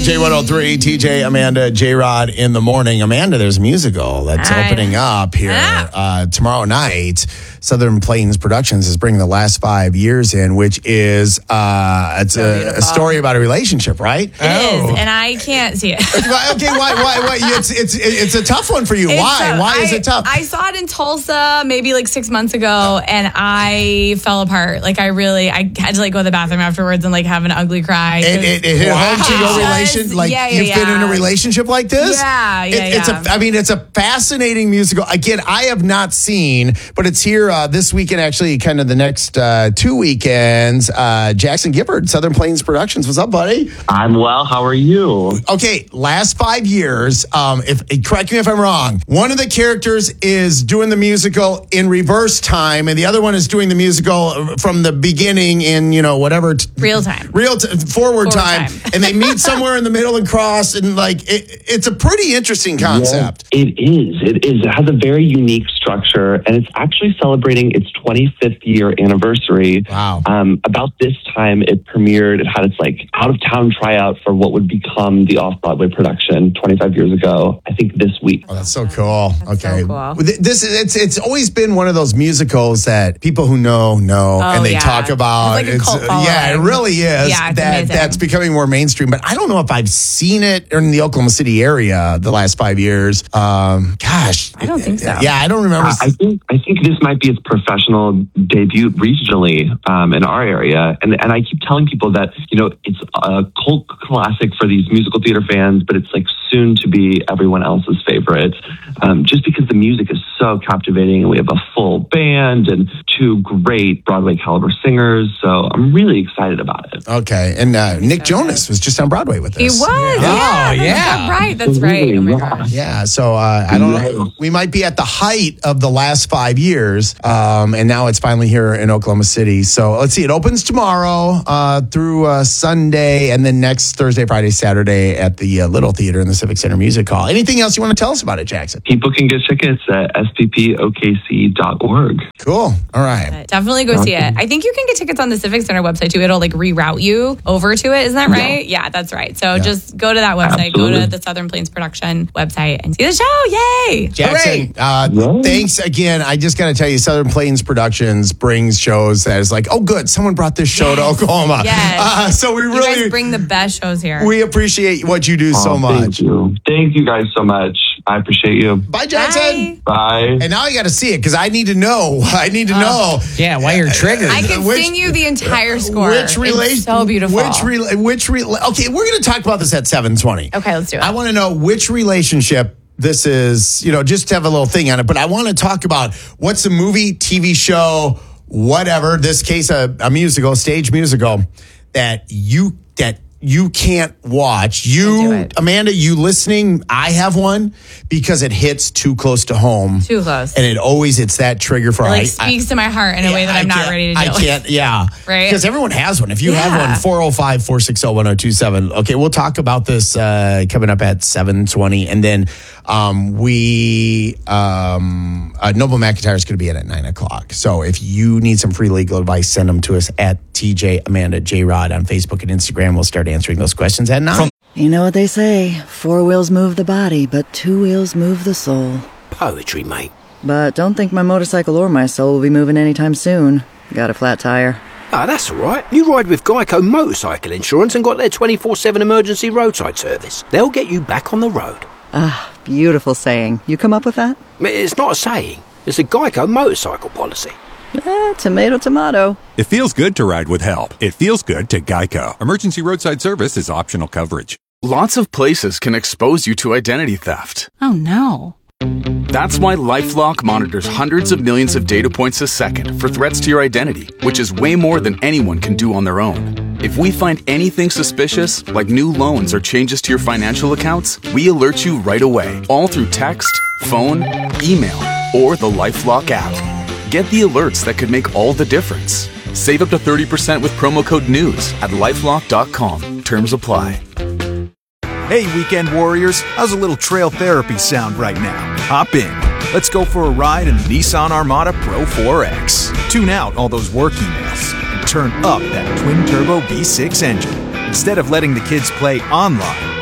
J103, TJ, Amanda, J-Rod in the morning. Amanda, there's a musical that's opening up here tomorrow night. Southern Plains Productions is bringing The Last 5 Years in, which is it's a story about a relationship, right? It is, and I can't see it. Okay, why? It's a tough one for you. Why is it tough? I saw it in Tulsa maybe like 6 months ago, and I fell apart. Like I had to like go to the bathroom afterwards and like have an ugly cry. It hit home to your relation. Like you've been in a relationship like this. It's a fascinating musical. Again, I have not seen, but it's here this weekend. Actually, kind of the next 2 weekends. Jackson Gifford, Southern Plains Productions. What's up, buddy? I'm well. How are you? Okay, Last 5 Years. Correct me if I'm wrong. One of the characters is doing the musical in reverse time, and the other one is doing the musical from the beginning in whatever real time, forward time, and they meet somewhere in the middle and cross, and like it's a pretty interesting concept. Yeah, it is. It has a very unique structure, and it's actually celebrating its 25th year anniversary. Wow! About this time, it premiered. It had its like out of town tryout for what would become the off Broadway production 25 years ago. I think this week. Oh, that's so cool. That's okay, so cool. It's always been one of those musicals that people who know, and they talk about. It's like a cult following. It really is. Yeah, that's becoming more mainstream. But I don't know if I've seen it in the Oklahoma City area the last 5 years. Gosh, I don't think so. Yeah, I don't remember. I think this might be its professional debut regionally in our area, and I keep telling people that it's a cult classic for these musical theater fans, but it's like soon to be everyone else's favorite, just because the music is so captivating, and we have a full band and two great Broadway caliber singers. So I'm really excited about it. Okay, and Nick Jonas was just on Broadway with us. He was. That's right. Oh my gosh. Yeah, so I don't know. We might be at the height of the last 5 years, and now it's finally here in Oklahoma City. So let's see. It opens tomorrow through Sunday, and then next Thursday, Friday, Saturday at the Little Theater in the Civic Center Music Hall. Anything else you want to tell us about it, Jackson? People can get tickets at sppokc.org. Cool. All right. Definitely go see it. I think you can get tickets on the Civic Center website too. It'll like reroute you over to it. Isn't that right? Yeah, that's right. So just go to that website. Absolutely. Go to the Southern Plains Production website and see the show. Yay! Jackson, thanks again. I just got to tell you, Southern Plains Productions brings shows that is like, oh, good, someone brought this show to Oklahoma. Yes. So we you really guys bring the best shows here. We appreciate what you do so much. Thank you guys so much. I appreciate you. Bye, Jackson. Bye. And now I got to see it because I need to know. know. Yeah, why you're triggered. I can sing you the entire score. Which relation? It's so beautiful. Okay, we're going to talk about this at 7:20. Okay, let's do it. I want to know which relationship this is, just to have a little thing on it. But I want to talk about what's a movie, TV show, whatever, this case, a musical, stage musical, that you can't watch. Amanda, you listening, I have one because it hits too close to home. Too close. And it always hits that trigger for it speaks to my heart in a way that I'm not ready to deal with. I can't, right? Because everyone has one. If you have one, 405-460-1027. Okay, we'll talk about this coming up at 7:20. And then Noble McIntyre is going to be at 9 o'clock. So if you need some free legal advice, send them to us at TJ Amanda J-Rod on Facebook and Instagram. We'll start answering those questions at 9. You know what they say, 4 wheels move the body, but 2 wheels move the soul. Poetry, mate. But don't think my motorcycle or my soul will be moving anytime soon. Got a flat tire. Ah, that's all right. You ride with Geico Motorcycle Insurance and got their 24/7 emergency roadside service. They'll get you back on the road. Ah, beautiful saying. You come up with that? It's not a saying. It's a Geico motorcycle policy. Tomato, tomato. It feels good to ride with help. It feels good to Geico. Emergency roadside service is optional coverage. Lots of places can expose you to identity theft. Oh, no. That's why LifeLock monitors hundreds of millions of data points a second for threats to your identity, which is way more than anyone can do on their own. If we find anything suspicious, like new loans or changes to your financial accounts, we alert you right away, all through text, phone, email, or the LifeLock app. Get the alerts that could make all the difference. Save up to 30% with promo code NEWS at LifeLock.com. Terms apply. Hey, weekend warriors, how's a little trail therapy sound right now? Hop in. Let's go for a ride in the Nissan Armada Pro 4X. Tune out all those work emails and turn up that twin-turbo V6 engine. Instead of letting the kids play online,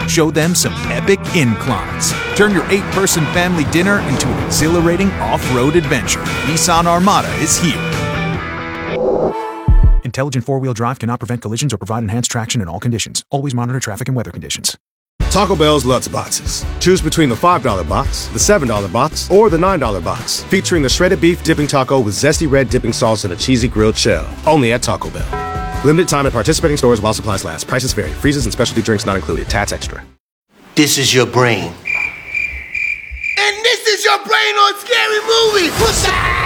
Show them some epic inclines. Turn your 8-person family dinner into an exhilarating off-road adventure. Nissan Armada is here. Intelligent four-wheel drive cannot prevent collisions or provide enhanced traction in all conditions. Always monitor traffic and weather conditions. Taco Bell's Lutz Boxes. Choose between the $5 box, the $7 box, or the $9 box, featuring the shredded beef dipping taco with zesty red dipping sauce and a cheesy grilled shell. Only at Taco Bell. Limited time at participating stores while supplies last. Prices vary. Freezes and specialty drinks not included. Tats extra. This is your brain. And this is your brain on Scary Movie. What's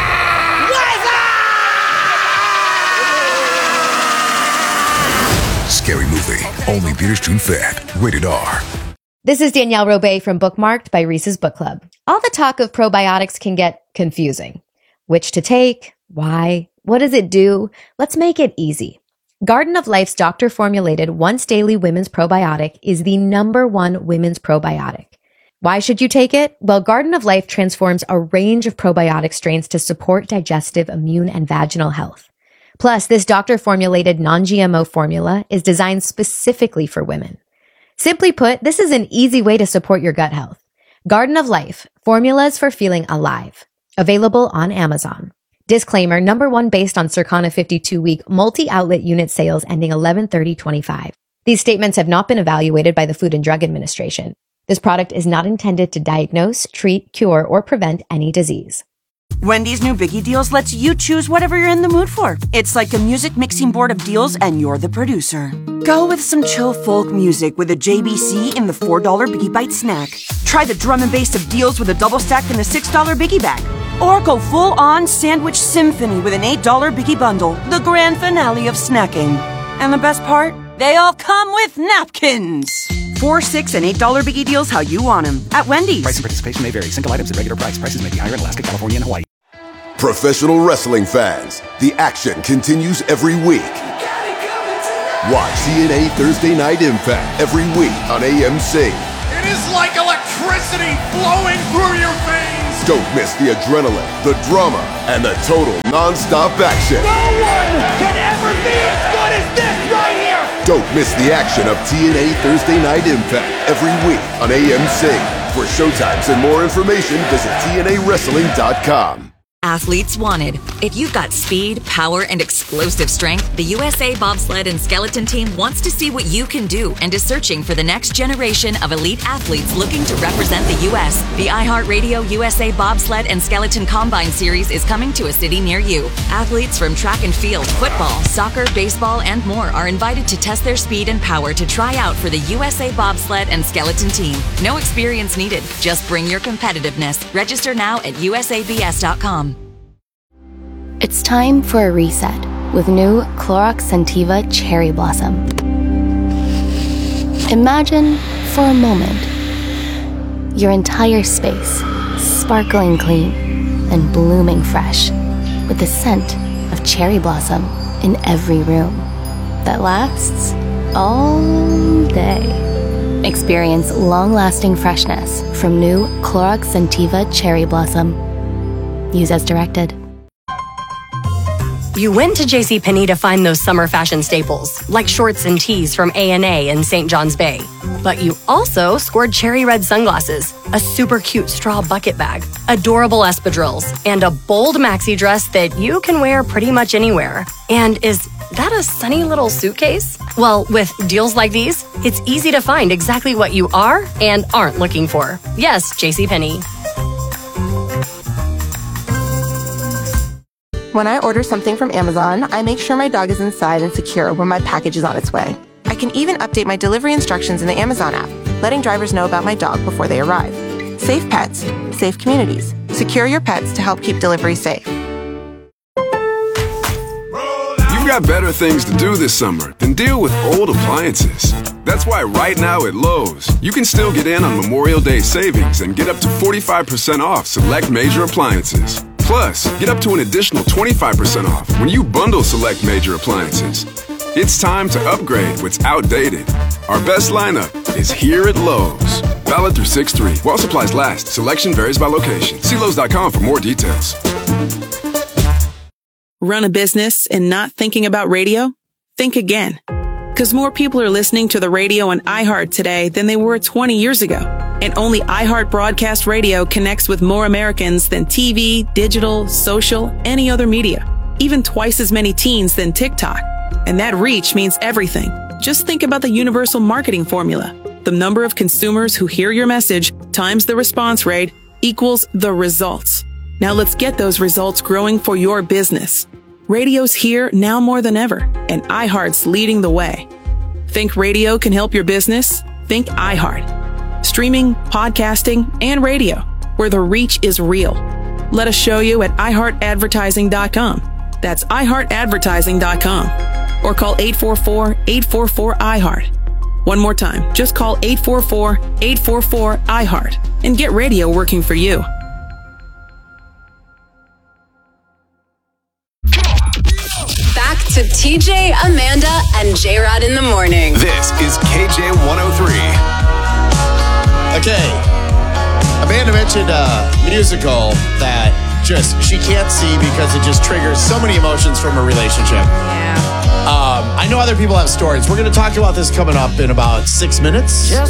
Scary Movie. Only theaters June 5th. Rated R. This is Danielle Robay from Bookmarked by Reese's Book Club. All the talk of probiotics can get confusing. Which to take? Why? What does it do? Let's make it easy. Garden of Life's doctor-formulated once-daily women's probiotic is the #1 women's probiotic. Why should you take it? Well, Garden of Life transforms a range of probiotic strains to support digestive, immune, and vaginal health. Plus, this doctor-formulated non-GMO formula is designed specifically for women. Simply put, this is an easy way to support your gut health. Garden of Life, formulas for feeling alive. Available on Amazon. Disclaimer, #1 based on Circana 52-week multi-outlet unit sales ending 11/30/25. These statements have not been evaluated by the Food and Drug Administration. This product is not intended to diagnose, treat, cure, or prevent any disease. Wendy's new Biggie Deals lets you choose whatever you're in the mood for. It's like a music mixing board of deals and you're the producer. Go with some chill folk music with a JBC in the $4 Biggie Bite snack. Try the drum and bass of deals with a double stack in the $6 Biggie Bag. Or go full-on sandwich symphony with an $8 Biggie Bundle, the grand finale of snacking. And the best part? They all come with napkins. $4, $6, and $8 Biggie Deals how you want them at Wendy's. Price and participation may vary. Single items at regular price. Prices may be higher in Alaska, California, and Hawaii. Professional wrestling fans, the action continues every week. Watch TNA Thursday Night Impact every week on AMC. It is like electricity flowing through your veins. Don't miss the adrenaline, the drama, and the total non-stop action. No one can ever be as good as this right here. Don't miss the action of TNA Thursday Night Impact every week on AMC. For showtimes and more information, visit TNAWrestling.com. Athletes wanted. If you've got speed, power, and explosive strength, the USA Bobsled and Skeleton Team wants to see what you can do and is searching for the next generation of elite athletes looking to represent the U.S. The iHeartRadio USA Bobsled and Skeleton Combine Series is coming to a city near you. Athletes from track and field, football, soccer, baseball, and more are invited to test their speed and power to try out for the USA Bobsled and Skeleton Team. No experience needed. Just bring your competitiveness. Register now at usabs.com. It's time for a reset with new Clorox Scentiva Cherry Blossom. Imagine, for a moment, your entire space sparkling clean and blooming fresh with the scent of cherry blossom in every room that lasts all day. Experience long-lasting freshness from new Clorox Scentiva Cherry Blossom. Use as directed. You went to JCPenney to find those summer fashion staples, like shorts and tees from A&A and St. John's Bay. But you also scored cherry red sunglasses, a super cute straw bucket bag, adorable espadrilles, and a bold maxi dress that you can wear pretty much anywhere. And is that a sunny little suitcase? Well, with deals like these, it's easy to find exactly what you are and aren't looking for. Yes, JCPenney. When I order something from Amazon, I make sure my dog is inside and secure when my package is on its way. I can even update my delivery instructions in the Amazon app, letting drivers know about my dog before they arrive. Safe pets, safe communities. Secure your pets to help keep delivery safe. You've got better things to do this summer than deal with old appliances. That's why right now at Lowe's, you can still get in on Memorial Day savings and get up to 45% off select major appliances. Plus, get up to an additional 25% off when you bundle select major appliances. It's time to upgrade what's outdated. Our best lineup is here at Lowe's. Valid through 6/3. While supplies last, selection varies by location. See Lowe's.com for more details. Run a business and not thinking about radio? Think again. Because more people are listening to the radio on iHeart today than they were 20 years ago. And only iHeart Broadcast Radio connects with more Americans than TV, digital, social, any other media. Even twice as many teens than TikTok. And that reach means everything. Just think about the universal marketing formula. The number of consumers who hear your message times the response rate equals the results. Now let's get those results growing for your business. Radio's here now more than ever, and iHeart's leading the way. Think radio can help your business? Think iHeart. Streaming, podcasting, and radio, where the reach is real. Let us show you at iHeartAdvertising.com. That's iHeartAdvertising.com. Or call 844-844-iHeart. One more time, just call 844-844-iHeart and get radio working for you. Back to TJ, Amanda, and J-Rod in the morning. This is KJ 103. Okay. Amanda mentioned a musical that she can't see because it just triggers so many emotions from a relationship. Yeah. I know other people have stories. We're going to talk about this coming up in about 6 minutes.